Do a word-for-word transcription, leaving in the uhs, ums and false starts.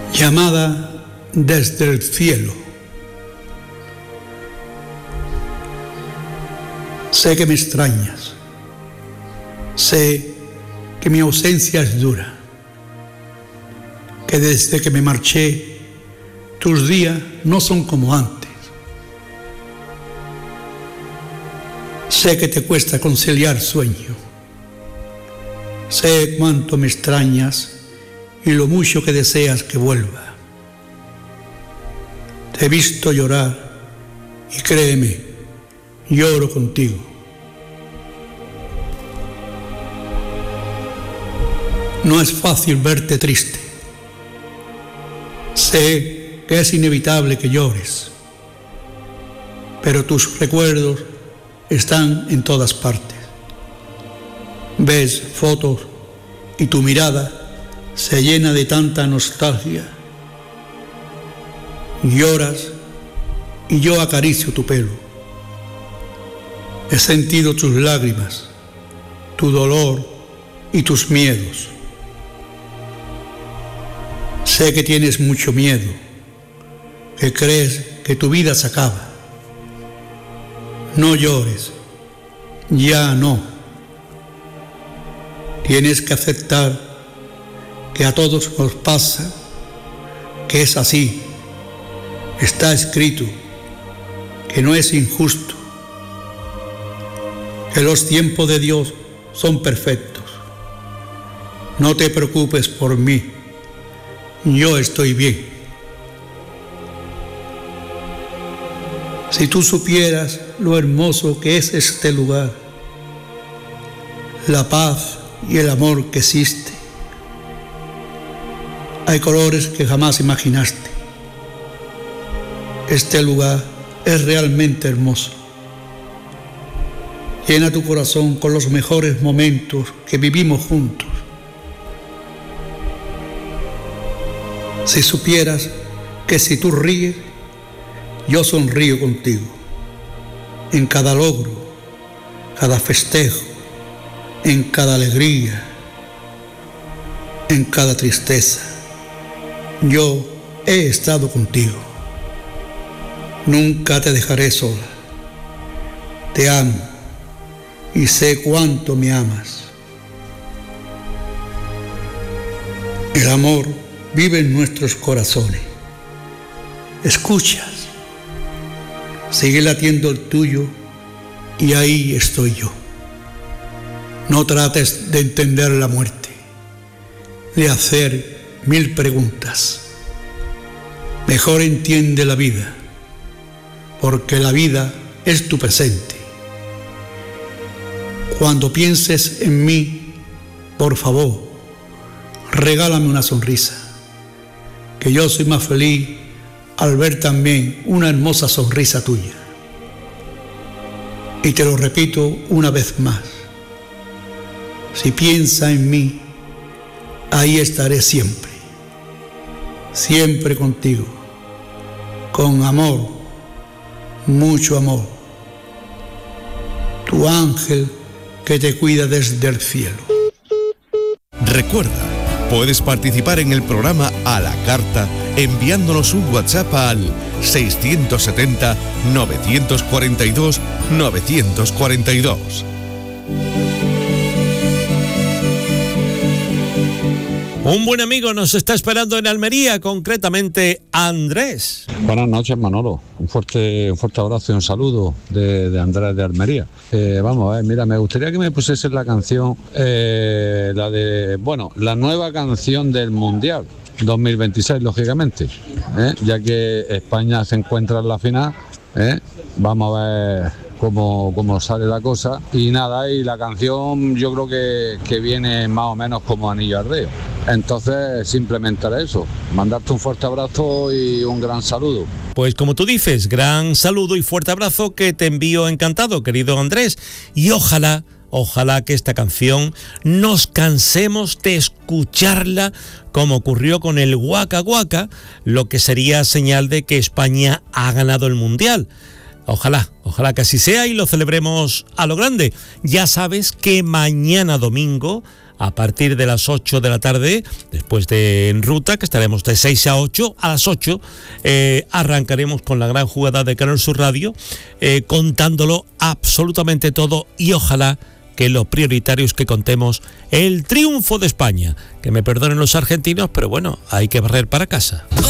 Llamada desde el cielo. Sé que me extrañas. Sé que mi ausencia es dura. Que desde que me marché, tus días no son como antes. Sé que te cuesta conciliar sueño. Sé cuánto me extrañas y lo mucho que deseas que vuelva. Te he visto llorar y créeme, lloro contigo. No es fácil verte triste. Sé que es inevitable que llores, pero tus recuerdos están en todas partes. Ves fotos y tu mirada se llena de tanta nostalgia. Lloras y yo acaricio tu pelo. He sentido tus lágrimas, tu dolor y tus miedos. Sé que tienes mucho miedo, que crees que tu vida se acaba. No llores, ya no. Tienes que aceptar que a todos nos pasa, que es así. Está escrito, que no es injusto, que los tiempos de Dios son perfectos. No te preocupes por mí, yo estoy bien. Si tú supieras lo hermoso que es este lugar, la paz y el amor que existe, hay colores que jamás imaginaste. Este lugar es realmente hermoso. Llena tu corazón con los mejores momentos que vivimos juntos. Si supieras que si tú ríes, yo sonrío contigo. En cada logro, cada festejo, en cada alegría, en cada tristeza, yo he estado contigo. Nunca te dejaré sola. Te amo y sé cuánto me amas. El amor vive en nuestros corazones. Escuchas, sigue latiendo el tuyo y ahí estoy yo. No trates de entender la muerte, de hacer mil preguntas. Mejor entiende la vida, porque la vida es tu presente. Cuando pienses en mí, por favor, regálame una sonrisa, que yo soy más feliz al ver también una hermosa sonrisa tuya. Y te lo repito una vez más, si piensas en mí, ahí estaré siempre, siempre contigo, con amor, mucho amor. Tu ángel que te cuida desde el cielo. Recuerda, puedes participar en el programa A la Carta enviándonos un WhatsApp al seiscientos setenta, novecientos cuarenta y dos, novecientos cuarenta y dos. Un buen amigo nos está esperando en Almería, concretamente Andrés. Buenas noches, Manolo. Un fuerte, un fuerte abrazo y un saludo de, de Andrés de Almería. Eh, vamos a ver, mira, me gustaría que me pusiesen la canción, eh, la de, bueno, la nueva canción del Mundial dos mil veintiséis, lógicamente, ¿eh? Ya que España se encuentra en la final, ¿eh? Vamos a ver cómo, cómo sale la cosa. Y nada, y la canción yo creo que, que viene más o menos como anillo al dedo. Entonces, simplemente era eso, mandarte un fuerte abrazo y un gran saludo. Pues como tú dices, gran saludo y fuerte abrazo que te envío encantado, querido Andrés. Y ojalá, ojalá que esta canción nos cansemos de escucharla como ocurrió con el Waka Waka, lo que sería señal de que España ha ganado el Mundial. Ojalá, ojalá que así sea y lo celebremos a lo grande. Ya sabes que mañana domingo a partir de las ocho de la tarde, después de En Ruta, que estaremos de seis a ocho, a las ocho eh, arrancaremos con la gran jugada de Canal Sur Radio, eh, contándolo absolutamente todo, y ojalá que lo prioritario es que contemos el triunfo de España. Que me perdonen los argentinos, pero bueno, hay que barrer para casa.